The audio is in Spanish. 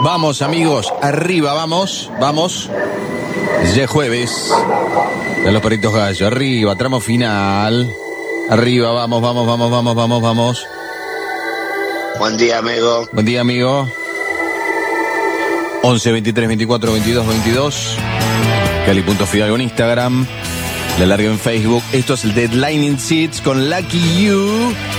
Vamos, amigos, arriba, vamos. Ya es jueves. De los perritos gallos, arriba, tramo final. Arriba, vamos. Buen día, amigo. Buen día, amigo. 11 23 24 22 22. Cali.fidalgo en Instagram. La largo en Facebook. Esto es el Deadline in Seats con Lucky You.